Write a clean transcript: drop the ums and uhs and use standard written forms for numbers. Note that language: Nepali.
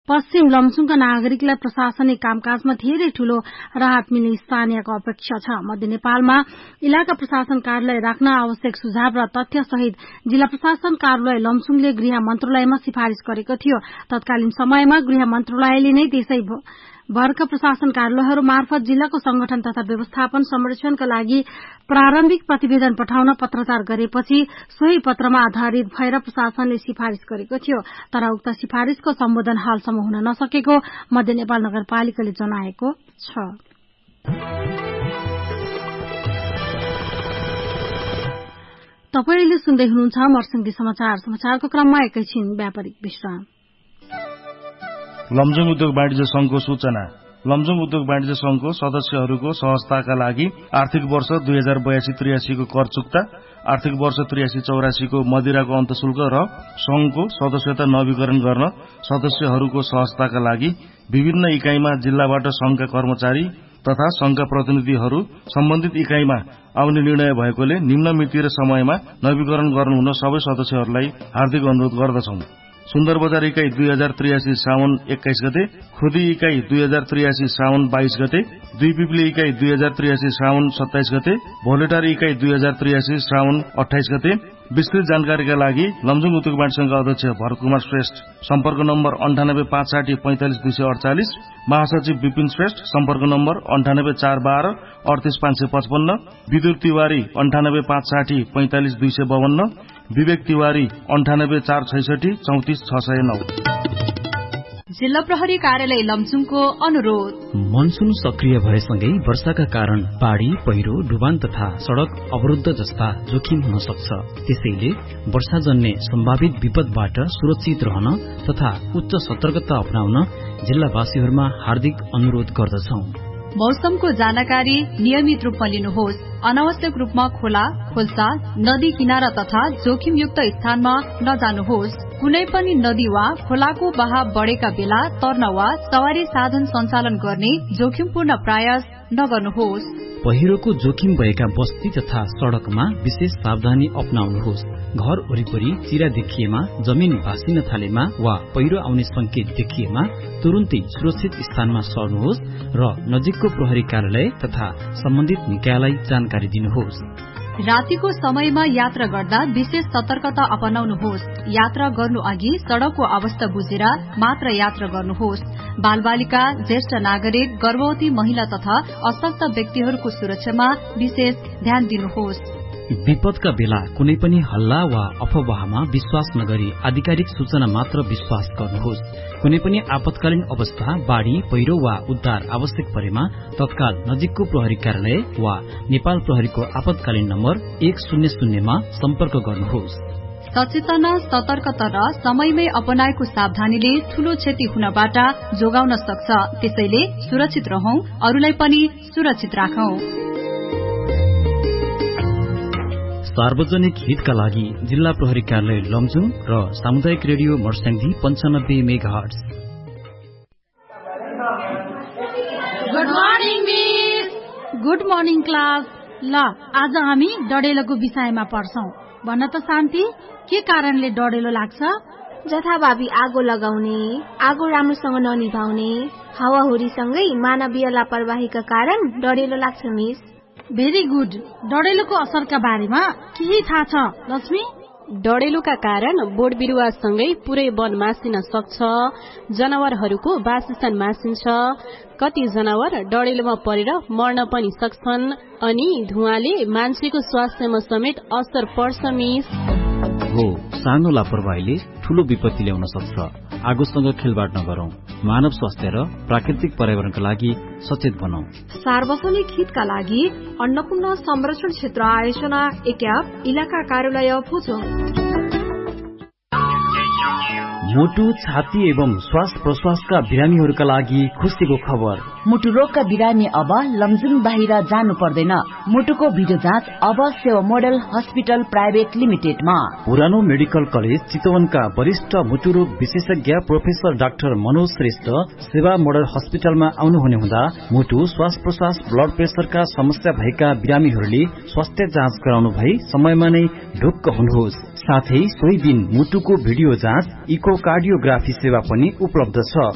पश्चिम लमजुङका नागरिकलाई प्रशासनिक कामकाजमा धेरै ठूलो राहत मिल्ने स्थानीयको अपेक्षा छ। मध्य नेपालमा इलाका प्रशासन कार्यालय राख्न आवश्यक सुझाव र तथ्य सहित जिल्ला प्रशासन कार्यालय लमजुङले गृह मन्त्रालयमा सिफारिश गरेको थियो। तत्कालीन समयमा गृह मन्त्रालयले नै देशै भरका प्रशासन कार्यालयहरू मार्फत जिल्लाको संगठन तथा व्यवस्थापन संरक्षणका लागि प्रारम्भिक प्रतिवेदन पठाउन पत्राचार गरेपछि सोही पत्रमा आधारित भएर प्रशासनले सिफारिश गरेको थियो। तर उक्त सिफारिशको सम्बोधन हालसम्म हुन नसकेको मध्य नेपाल नगरपालिकाले जनाएको छ। तपाईले सुन्दै हुनुहुन्छ मर्सिङदी समाचार। समाचारको क्रममा एकैछिन व्यापारिक विश्राम। लमजुङ उद्योग वाणिज्य संघको सूचना। लमजुङ उद्योग वाणिज्य संघको सदस्यहरूको सहजताका लागि आर्थिक वर्ष 2082-83 को कर चुक्ता, आर्थिक वर्ष 83-84 को मदिराको अन्तशुल्क र संघको सदस्यता नवीकरण गर्न सदस्यहरूको सहजताका लागि विभिन्न इकाइमा जिल्लाबाट संघका कर्मचारी तथा संघका प्रतिनिधिहरू सम्बन्धित इकाइमा आउने निर्णय भएकोले निम्न मिति र समयमा नवीकरण गर्नुहुन सबै सदस्यहरूलाई हार्दिक अनुरोध गर्दछौं। सुन्दर बजार इकाई 2083 साउन 21 गते, खुदी इकाई 2083 साउन 22 गते, दुई पिपली इकाई 2083 साउन 27 गते, भोलेटार इकाई 2083 साउन 28 गते। विस्तृत जानकारीका लागि लमजुङ उद्योग वाणिज्य संघका अध्यक्ष भरतकुमार श्रेष्ठ, सम्पर्क नम्बर 9856045248, महासचिव विपिन श्रेष्ठ, सम्पर्क नम्बर 9841238555, विदुर तिवारी 9856045252, विवेक तिवारी 9846634609। जिल्ला प्रहरी कार्यालय लमजुङको अनुरोध। मनसुन सक्रिय भएसँगै वर्षाका कारण बाढ़ी, पहिरो, डुबान तथा सड़क अवरुद्ध जस्ता जोखिम हुन सक्छ। त्यसैले वर्षाजन्य सम्भावित विपदबाट सुरक्षित रहन तथा उच्च सतर्कता अपनाउन जिल्लावासीहरूमा हार्दिक अनुरोध गर्दछौं। मौसमको जानकारी नियमित रूपमा लिनुहोस्। अनावश्यक रूपमा खोला, खोल्सा, नदी किनारा तथा जोखिमयुक्त स्थानमा नजानुहोस्। कुनै पनि नदी वा खोलाको बहाव बढ़ेका बेला तर्न वा सवारी साधन सञ्चालन गर्ने जोखिमपूर्ण प्रयास नगर्नुहोस्। पहिरोको जोखिम भएका बस्ती तथा सड़कमा विशेष सावधानी अपनाउनुहोस्। घर वरिपरि चिरा देखिएमा, जमिन भासिन थालेमा वा पहिरो आउने संकेत देखिएमा तुरुन्तै सुरक्षित स्थानमा सर्नुहोस् र नजिकको प्रहरी कार्यालय तथा सम्बन्धित निकायलाई जानकारी दिनुहोस्। रातिको समयमा यात्रा गर्दा विशेष सतर्कता अपनाउनुहोस्। यात्रा गर्नु अघि सड़कको अवस्था बुझेर मात्र यात्रा गर्नुहोस्। बालबालिका, ज्येष्ठ नागरिक, गर्भवती महिला तथा अशक्त व्यक्तिहरूको सुरक्षामा विशेष ध्यान दिनुहोस्। विपदका बेला कुनै पनि हल्ला वा अफवाहमा विश्वास नगरी आधिकारिक सूचना मात्र विश्वास गर्नुहोस्। कुनै पनि आपतकालीन अवस्था, बाढ़ी, पहिरो वा उद्धार आवश्यक परेमा तत्काल नजिकको प्रहरी कार्यालय वा नेपाल प्रहरीको आपतकालीन नम्बर 100 मा सम्पर्क गर्नुहोस्। सचेतना, सतर्कता र समयमै अपनाएको सावधानीले ठूलो क्षति हुनबाट जोगाउन सक्छ। त्यसैले सुरक्षित रहौं, अरूलाई पनि सुरक्षित राखौं। सार्वजनिक हितका लागि जिल्ला प्रहरी कार्यालय लमजुङ र सामुदायिक radio Marsyangdi 95 megahertz. Good morning miss. Good morning class. ल, आज हामी डडेलोको विषयमा पढ्छौं। भन्न त शान्ति, के कारणले डडेलो लाग्छ? जथाभावी आगो लगाउने, आगो राम्रोसँग ननिभाउने, हावाहुरीसँगै मानवीय लापरवाहीका कारण डडेलो लाग्छ मिस। Very good. डडेलोको असरका बारेमा केही थाहा छ लक्ष्मी? डडेलोका कारण बोट बिरुवासँगै पुरै वन मासिन सक्छ, जनावरहरूको वासस्थान मासिन्छ, कति जनावर डडेलोमा परेर मर्न पनि सक्छन्, अनि धुवाले मान्छेको स्वास्थ्यमा समेत असर पर्छ मिस। हो, सानो लापरवाहीले ठूलो विपत्ति ल्याउन सक्छ। आगोसँग खेलवाड नगरौं। मानव स्वास्थ्य र प्राकृतिक पर्यावरणका लागि सचेत बनौं। सार्वजनिक हितका लागि अन्नपूर्ण संरक्षण क्षेत्र आयोजना एकाप इलाका कार्यालय भुजोङ। मुटु, छाती एवं श्वास प्रश्वासका बिरामीहरूका लागि खुसीको खबर। मुटु रोगका बिरामी अब लमजुङ बाहिर जानु पर्दैन। मुटुको भिडियो जाँच अब सेवा मोडल हस्पिटल प्राइभेट लिमिटेडमा। पुरानो मेडिकल कलेज चितवनका वरिष्ठ मुटु रोग विशेषज्ञ प्रोफेसर डाक्टर मनोज श्रेष्ठ सेवा मोडल हस्पिटलमा आउनुहुने हुँदा मुटु, श्वास प्रश्वास, ब्लड प्रेसरका समस्या भएका बिरामीहरूले स्वास्थ्य जाँच गराउनु भई समयमा नै ढुक्क हुनुहोस्। साथै सोही दिन मुटुको भिडियो जाँच, इकोकार्डियोग्राफी सेवा पनि उपलब्ध छ।